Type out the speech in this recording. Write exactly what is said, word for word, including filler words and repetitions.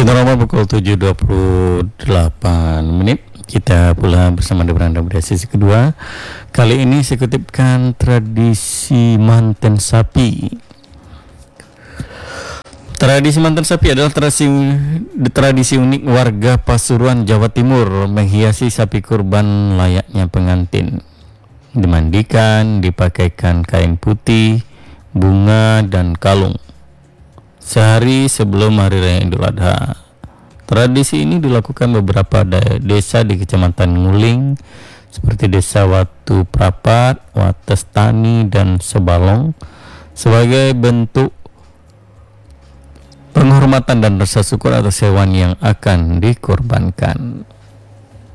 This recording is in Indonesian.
Normal pukul tujuh dua puluh delapan menit. Kita pula bersama dengan Anda pada sesi kedua. Kali ini saya kutipkan tradisi manten sapi. Tradisi manten sapi adalah tradisi, tradisi unik warga Pasuruan, Jawa Timur, menghiasi sapi kurban layaknya pengantin. Dimandikan, dipakaikan kain putih, bunga, dan kalung sehari sebelum Hari Raya Idul Adha. Tradisi ini dilakukan beberapa desa di Kecamatan Nguling seperti Desa Watu Prapat, Watestani, dan Sebalong sebagai bentuk penghormatan dan rasa syukur atas hewan yang akan dikorbankan.